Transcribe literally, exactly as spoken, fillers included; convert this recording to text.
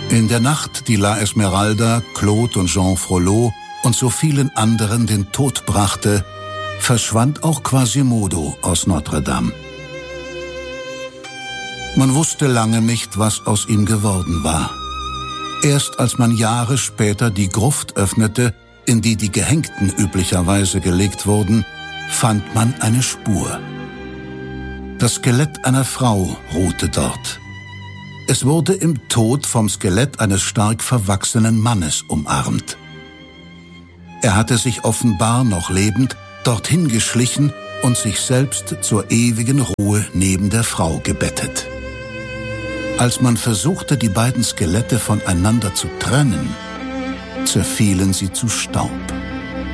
In der Nacht, die La Esmeralda, Claude und Jean Frollo und so vielen anderen den Tod brachte, verschwand auch Quasimodo aus Notre-Dame. Man wusste lange nicht, was aus ihm geworden war. Erst als man Jahre später die Gruft öffnete, in die die Gehängten üblicherweise gelegt wurden, fand man eine Spur. Das Skelett einer Frau ruhte dort. Es wurde im Tod vom Skelett eines stark verwachsenen Mannes umarmt. Er hatte sich offenbar noch lebend dorthin geschlichen und sich selbst zur ewigen Ruhe neben der Frau gebettet. Als man versuchte, die beiden Skelette voneinander zu trennen, zerfielen sie zu Staub.